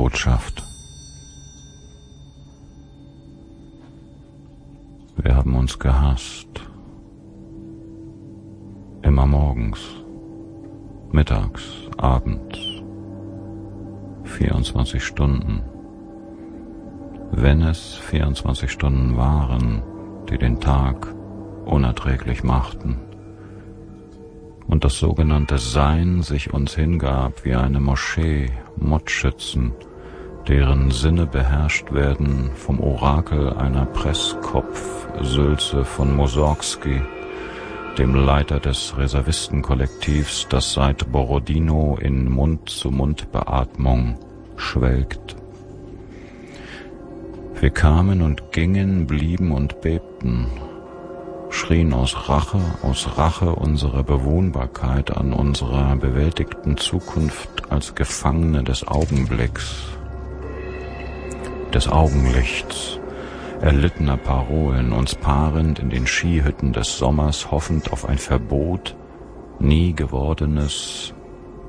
Botschaft. Wir haben uns gehasst. Immer morgens, mittags, abends, 24 Stunden. Wenn es 24 Stunden waren, die den Tag unerträglich machten und das sogenannte Sein sich uns hingab wie eine Moschee Mordschützen, deren Sinne beherrscht werden vom Orakel einer Presskopf-Sülze von Mussorgsky, dem Leiter des Reservistenkollektivs, das seit Borodino in Mund-zu-Mund-Beatmung schwelgt. Wir kamen und gingen, blieben und bebten, schrien aus Rache unserer Bewohnbarkeit an unserer bewältigten Zukunft als Gefangene des Augenblicks, des Augenlichts, erlittener Parolen, uns paarend in den Skihütten des Sommers, hoffend auf ein Verbot, nie gewordenes,